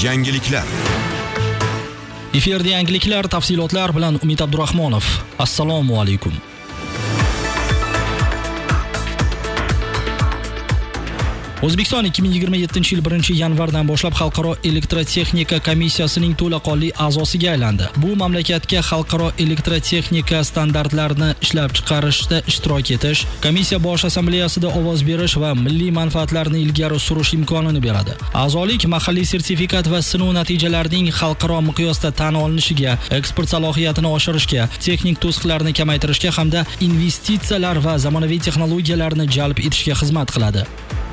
Yangiliklar. Efirda yangiliklar, tafsilotlar bilan Umid Abdurahmonov. Assalomu alaykum. O'zbekiston 2027-yil 1-yanvardan boshlab Xalqaro elektrotexnika komissiyasining to'laqonli a'zosiga aylandi. Bu mamlakatga xalqaro elektrotexnika standartlarini ishlab chiqarishda ishtirok etish, komissiya bosh assambleyasida ovoz berish va milliy manfaatlarni ilgari surish imkonini beradi. A'zolik mahalliy sertifikat va sinov natijalarining xalqaro miqyosda tan olinishiga, eksport salohiyatini oshirishga, texnik to'siqlarni kamaytirishga hamda investitsiyalar va zamonaviy texnologiyalarni jalb etishga xizmat qiladi.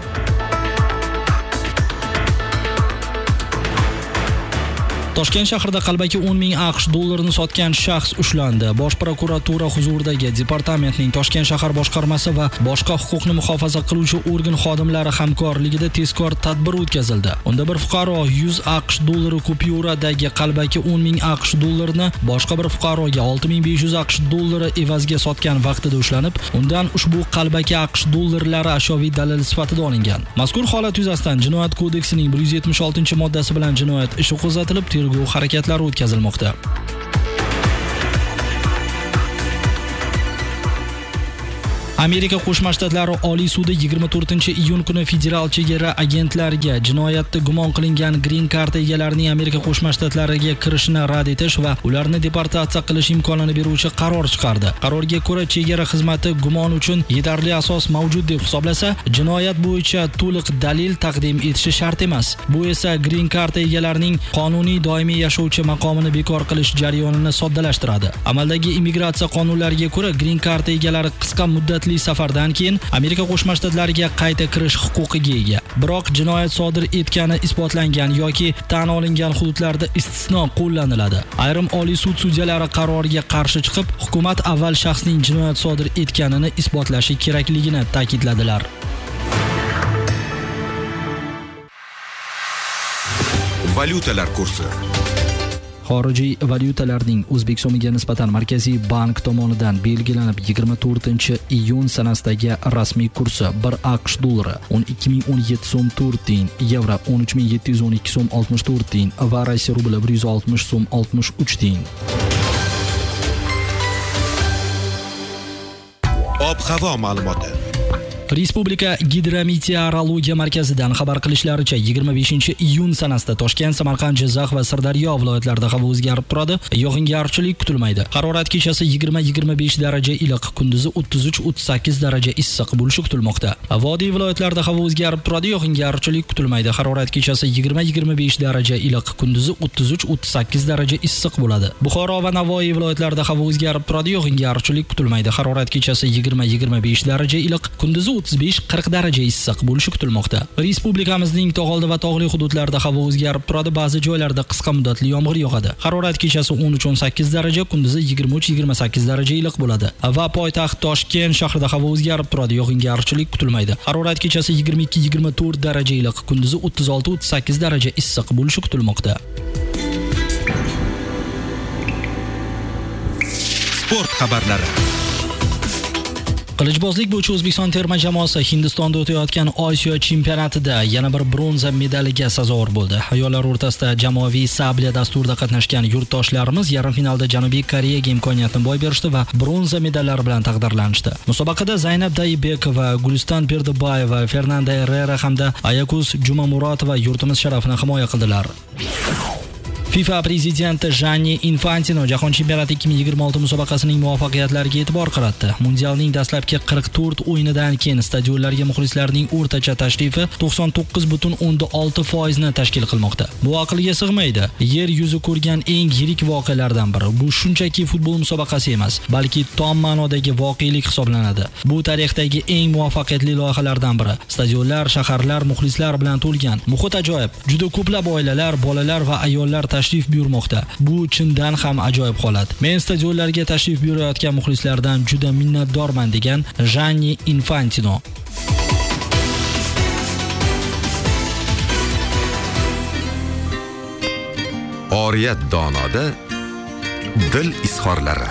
Toshkent shahrida qalbaki 10,000 AQSh dollarini sotgan shaxs ushlandi. Bosh prokuratura huzuridagi departamentning Toshkent shahar boshqarmasi va boshqa huquqni muhofaza qiluvchi organ xodimlari hamkorligida tezkor tadbir o'tkazildi. Unda bir fuqaro 100 AQSh dollari kupyuradagi qalbaki 10,000 AQSh dollarini boshqa bir fuqaroga 6,500 AQSh dollari evaziga sotgan vaqtida ushlanib, undan ushbu qalbaki AQSh dollarlari ashyoviy dalil sifatida olingan. Mazkur holat yuzasidan Jinoyat kodeksining 176-moddasi bilan jinoyat ishi qo'zg'atilib, tergov harakatlari o'tkazilmoqda. Amerika Qo'shma Shtatlari Oliy sudi 24-iyun kuni federal chegara agentlariga jinoyatda gumon qilingan green karta egalarining Amerika Qo'shma Shtatlariga kirishini rad etish va ularni deportatsiya qilish imkonini beruvchi qaror chiqardi. Qarorga ko'ra, chegara xizmati gumon uchun yetarli asos mavjud deb hisoblasa, jinoyat bo'yicha to'liq dalil taqdim etishi shart emas. Bu esa green karta egalarining qonuniy doimiy yashovchi maqomini bekor qilish jarayonini soddalashtiradi. Amaldagi immigratsiya qonunlariga ko'ra, green karta egalari qisqa muddatli safardan keyin Amerika Qo'shma Shtatlariga qayta kirish huquqiga ega. Biroq jinoyat sodir etgani isbotlangan yoki tan olingan hududlarda istisno qo'llaniladi. Ayrim Oliy sud sudyalari qaroriga qarshi chiqib, hukumat avval shaxsning jinoyat sodir etganini isbotlashi kerakligini ta'kidladilar. Valyutalar kursi. Xorijiy valyutalarning O'zbek so'miga nisbatan Markaziy bank tomonidan belgilanib 24-iyun sanasidagi rasmiy kursi 1 AQSh dollari 12,017 so'm 4 tiyin, yevro 13,712 so'm 64 tiyin va Rossiya rubli 160 so'm 63 tiyin. Ob-havo ma'lumoti. Respublika Gidrometeorologiya markazidan xabar qilishlaricha 25-iyun sanasida Toshkent, Samarqand, Jizzax va Sirdaryo viloyatlarida havo o'zgarib turadi. Yog'ingarchilik kutilmaydi. Harorat kechasi 20-25 daraja iliq, kunduzi 33-38 daraja issiq bo'lishi kutilmoqda. Vodiy viloyatlarida havo o'zgarib turadi. Yog'ingarchilik kutilmaydi. Harorat kechasi 20-25 daraja iliq, kunduzi 33-38 daraja issiq bo'ladi. Buxoro va Navoiy viloyatlarida havo o'zgarib turadi. Yog'ingarchilik kutilmaydi. Harorat kechasi 20-25 daraja iliq, kunduzi 35-40 daraja issiq bo'lishi kutilmoqda. Respublikamizning tog'oldi va tog'li hududlarida havo o'zgarib turadi. Ba'zi joylarda qisqa muddatli yomg'ir yog'adi. Harorat kechasi 13-18 daraja, kunduzi 23-28 daraja iliq bo'ladi. Va poytaxt Toshkent shahrida havo o'zgarib turadi. Yog'ingarchilik kutilmaydi. Harorat kechasi 22-24 daraja iliq, kunduzi 36-38 daraja issiq bo'lishi kutilmoqda. Sport xabarlari. Qilichbozlik bo'yicha O'zbekiston terma jamoasi Hindistonda o'tayotgan Osiyo chempionatida yana bir bronza medaliga sazovor bo'ldi. Ayollar o'rtasida jamoaviy sabli dasturida qatnashgan yurtdoshlarimiz yarim finalda Janubiy Koreyaga imkoniyatni boy berishdi va bronza medallar bilan taqdirlanishdi. Musobaqada Zaynab Daybekova, Guliston Berdibayeva, Fernanda Herrera hamda Ayakus Jumamurotova yurtimiz sharafini himoya qildilar. FIFA prezidenti Gianni Infantino Jahon chempionati 2026 musobaqasining muvaffaqiyatlariga e'tibor qaratdi. Mundialning dastlabki 44 o'yinidan keyin stadionlarga muxlislarning o'rtacha tashrifi 99.6% ni tashkil qilmoqda. Bu aqlga sig'maydi. Yer yuzi ko'rgan eng yirik voqealardan biri. Bu shunchaki futbol musobaqasi emas, balki tom ma'nodagi voqelik hisoblanadi. Bu tarixdagi eng muvaffaqiyatli loyihalardan biri. Stadionlar, shaharlar muxlislar bilan to'lgan. Muhit ajoyib. Juda ko'plab oilalar, bolalar va ayollar tashrif buyurmoqda. Bu chindan ham ajoyib holat. Men stadionlarga tashrif buyurayotgan muxlislardan juda minnatdorman degan Gianni Infantino. Oriyat donoda dil izhorlari.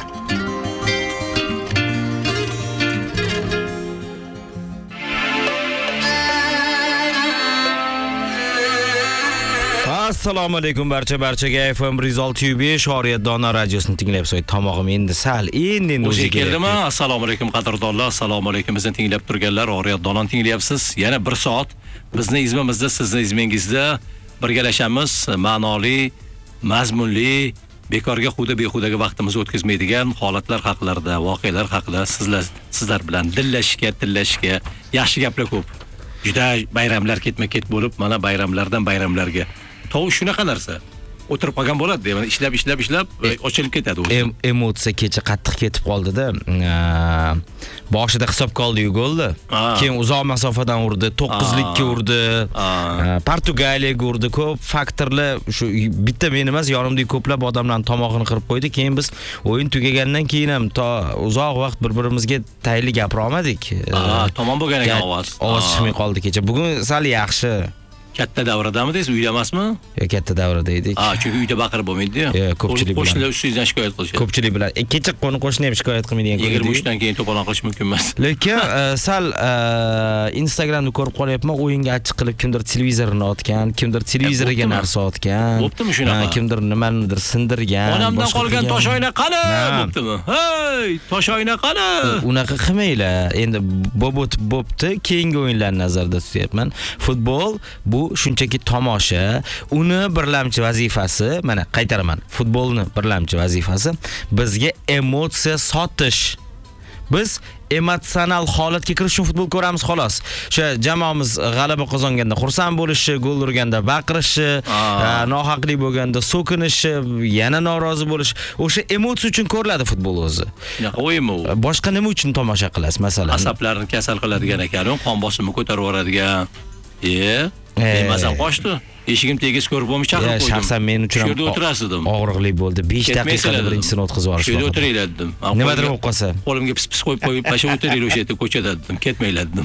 Assalomu alaykum barchaga. FM 106.5 Oriyat Dona radiosini tinglayapsiz. Tomog'im endi sal endi o'zi keldimi? Assalomu alaykum qadrdonlar. Assalomu alaykum bizni tinglab turganlar. Oriyat Donani tinglayapsiz. Yana 1 soat bizni izmimizda, sizni izmingizda birgalashamiz. Ma'noli, mazmunli, bekorga behudaga vaqtimizni o'tkazmaydigan holatlar haqida, voqealar haqida sizlar bilan dillashishga, yaxshi gaplar ko'p. Juda bayramlar ketma-ket bo'lib, mana bayramlardan bayramlarga. Tovush shunaqa narsa. O'tirib qolgan bo'ladi, deyman. Ishlab ochilib ketadi o'zi. Emotsiya kecha qattiq ketib qoldi-da. Boshida hisobga oldi-yu golni. Keyin uzoq masofadan urdi, 9-likka urdi. Portugaliyaga urdi. Ko'p faktorlar shu bitta men emas, yonimdagi ko'plab odamlarning tomog'ini qirib qo'ydi. Keyin biz o'yin tugagandan keyin ham to uzoq vaqt bir-birimizga tayinli gapira olmadik. Tamom bo'lgan ekan ovoz. Ovoz chiqmay qoldi kecha. Bugun sal yaxshi. Katta davradami deysiz, uyda emasmi? Yo'q, katta davrada edik. Chunki uyda baqirib bo'lmaydi-ku. Yo'q, ko'pchilik bilan. Qo'shnilar ustingizdan shikoyat qilishadi. Ko'pchilik bilan. Kecha qo'shni ham shikoyat qilmaydigan ko'rdik. 23 dan keyin to'polon qilish mumkin emas. Lekin sal Instagramda ko'rib qolyapman, o'yinga achchiq qilib kimdir televizorni otgan, kimdir televizoriga narsa otgan. Bo'ptimi shunaqa? Kimdir nimanidir sindirgan. Onamdan qolgan toshoyna qani? Bo'ptimi? Hey, toshoyna qani? Unaqa qilmaylar. Endi bo'pti, keyingi o'yinlarni nazarda tutyapman. Futbol bu shunchaki tomosha, uni birlamchi vazifasi, mana qaytaraman. Futbolni birlamchi vazifasi bizga emotsiya sotish. Biz emotsional holatga kirish uchun futbol ko'ramiz xolos. O'sha jamoamiz g'alaba qozonganda xursand bo'lishi, gol urganda baqirishi, nohaqlik bo'lganda so'kinishi, yana norozi bo'lish, o'sha emotsiya uchun ko'riladi futbol o'zi. Shunaqa o'yinmi u? Boshqa nima uchun tomosha qilasiz, masalan? Asablarni kasal qiladigan ekan, qon bosimini ko'tarib yuboradigan. Mazam qochdi. Eshigim tegiz ko'rib bo'lmay chaqirib qo'ydim. Shaxsan men uchun ham o'tirasidim. Og'riqli bo'ldi. 5 daqiqada birinchisini o'tkazib yuborishdi. Shu yerda o'tiringlar dedim. Nimadir bo'lib qolsa. Qo'limga pis qo'yib pasha o'tiringlar o'sha yerda ko'chada dedim. Ketmanglar dedim.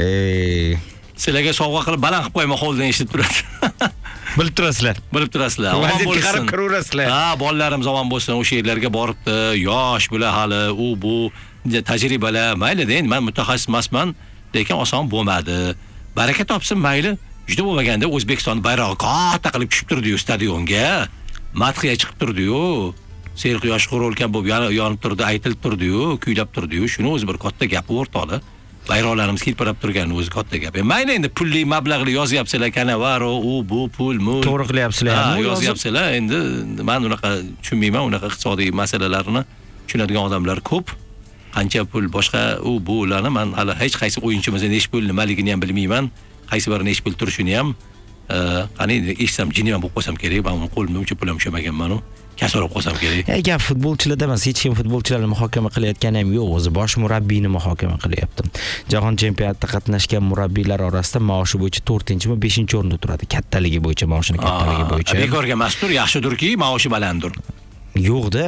Sizlarga sovg'a qilib baland qilib qo'yma, holdan eshitib turadi. Bilib turasizlar. Omon bo'lsin. Qarab kiraverasizlar. Bolalarimiz omon bo'lsin. O'sha yerlarga boribdi. Yosh bular hali, u bu tajribalar. Mayli deyin, men mutaxassis emasman, lekin oson bo'lmadi. Baraka topsin, mayli. Juda bo'lmaganda O'zbekiston bayrog'i katta qilib tushib turdi-yu stadionga. Madhiya chiqib turdi-yu. Serquyosh qurolkan bo'lib yonib turdi, aytilib turdi-yu, kuylab turdi-yu. Shuni o'zi bir katta gap o'rtoqlar. Bayroqlarimiz hilpirab turgani o'zi katta gap. Mayli endi pulli mablag'li yozyapsizlar, kanavaro, u bu pulmi. To'g'ri qilyapsizlar. Yozyapsizlar. Endi men unaqa tushunmayman, unaqa iqtisodiy masalalarni tushunadigan odamlar ko'p. Qancha pul boshqa u bu ularni men hali hech qaysi o'yinchimizning necha pul nimaligini ham bilmayman. Qaysi bir necha pul turishini ham qani eshitsam jini ham bo'lib qolsam kerak. Men qo'limda uncha pul ham ushlamaganman u. Kasorib qolsam kerak. Gap futbolchilarda emas, hech kim futbolchilarni muhokama qilayotgani ham yo'q, o'zi bosh murabbiyni muhokama qilyapti. Jahon chempionatida qatnashgan murabbiylar orasida maoshi bo'yicha 4-mi, 5-o'rinda turadi. Kattaligi bo'yicha, maoshini kattaligi bo'yicha. Bekorga emasdir, yaxshidirki, maoshi balanddir. Yo'q-da.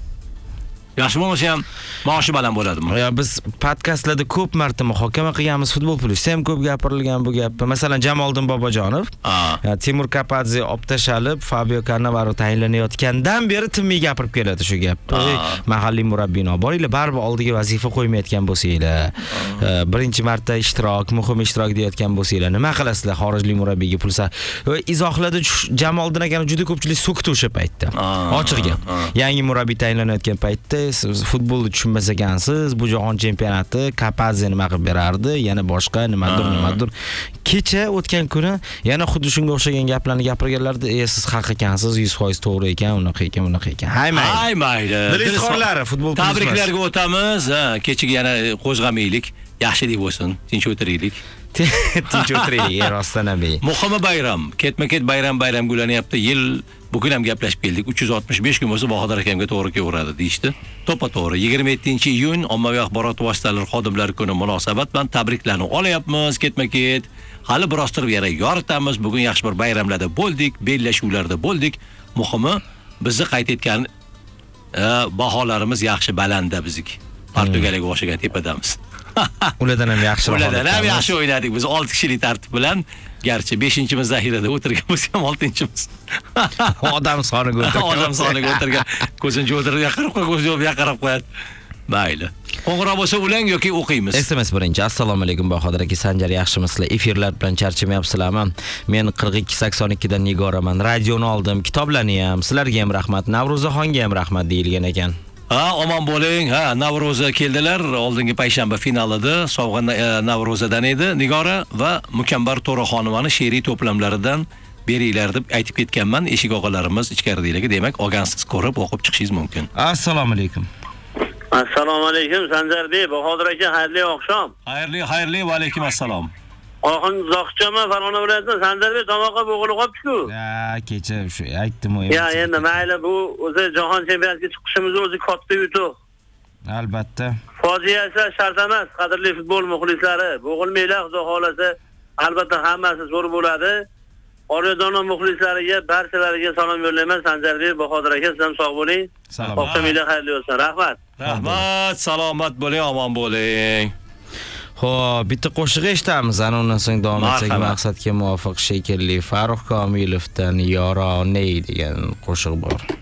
Yaxshi bo'lmasa ham maoshi baland bo'ladimi? Biz podkastlarda ko'p marta muhokama qilganmiz, futbol plyusda ham ko'p gapirilgan bu gap. Masalan, Jamoliddin Bobojonov, Timur Kapadze olib tashalib, Fabio Cannavaro tayinlanayotgandan beri tinmay gapirib keladi shu gapni. Mahalliy murabbiyni olib boringlar, baribir oldiga vazifa qo'ymayotgan bo'lsanglar, birinchi marta muhim ishtirok deyotgan bo'lsanglar, nima qilasizlar xorijlik murabbiyga pulsa? Izohladi Jamoliddin akani juda ko'pchilik so'kdi o'sha paytda. Ochiq gap. Yangi murabbiy tayinlanayotgan paytda futbolni tushunmas ekansiz, bu jahon chempionati Kapadze nima qilib berardi, yana boshqa nimadir. Kecha o'tgan kuni yana xuddi shunga o'xshagan gaplarni gapirganlarda, siz haq ekansiz, 100% to'g'ri ekan, unaqa ekan. Haymaydi. Dilizxorlari futbol tabriklarga o'tamiz. Kechiga yana qo'zg'amaylik. Yaxshilik bo'lsin, tinch o'tiraylik. Tinch o'tiraylik, rostdan ham. Muhimi bayram, ketma-ket bayram gullanyapti. Yil bugun ham gaplashib keldik. 365 kun bo'lsa Bahodir akamga to'g'ri kelaveradi deyshti. To'g'ri. 27-iyun ommaviy axborot vositalari xodimlari kuni munosabat bilan tabriklarni olyapmiz ketma-ket. Hali biroz turib yana yoritamiz. Bugun yaxshi bir bayramlarda bo'ldik, bellashuvlarda bo'ldik. Muhimi bizni qayd etgan baholarimiz yaxshi balanda bizniki. Portugaliyaga o'xshagan tepadamiz. Ulardan ham yaxshi o'ynadik biz 6 kishilik tartib bilan. Garchi 5-imiz zaxirada o'tirgan bo'lsa ham 6-imiz. Odam soniga o'tirgan. Ko'zini jo'ldirib qarab qo'yadi. Mayli. Qo'ng'iroq bo'lsa ulang yoki o'qiymiz. SMS birinchi. Assalomu alaykum Bahodir aka, Sanjar yaxshimisizlar? Efirlar bilan charchamayapsizlarmi? Men 4282 dan Nigoraman. Radioni oldim, kitoblarni ham. Sizlarga ham rahmat, Navro'zaxonga ham rahmat deyilgan ekan. Ha, omon bo'ling. Ha, Navro'za keldilar. Oldingi payshanba finalida sovg'a Navro'zadan edi. Nigora va Mukambar To'raxonovani she'riy to'plamlaridan beringlar deb aytib ketganman. Eshik og'alarimiz ichkaridagi, demak, olgansiz ko'rib o'qib chiqishingiz mumkin. Assalomu alaykum. Assalomu alaykum Sanjarbek, Bahodir aka, xayrli oqshom. Xayrli va alaykum assalom. Oxin Zoqchaman, Farg'ona viloyatidan Sanjarbek tomoqqa bo'g'ilib qolibdi-ku. Kecha shu aytdim-ku. Ya, endi mayli, bu o'zi jahon chempionatiga chiqishimiz o'zi katta yutuq. Albatta. Fojia esa shart emas, qadrli futbol muxlislari. Bo'g'ilmanglar, xudo xolasa, albatta hammasi zo'r bo'ladi. Oryadona muxlislariga, barchalariga salom yo'llayman. Sanjarbek, Bahodir aka, siz ham sog' bo'ling. Oqshominglar xayrli bo'lsin. Rahmat. Rahmat, salomat bo'ling, omon bo'ling. Xo'p, bitta qo'shiq eshitamiz. Undan so'ng davom etsak, Marhamat. maqsadga muvofiq shekilli Farruh Komilovdan Yoroney degan qo'shiq bor.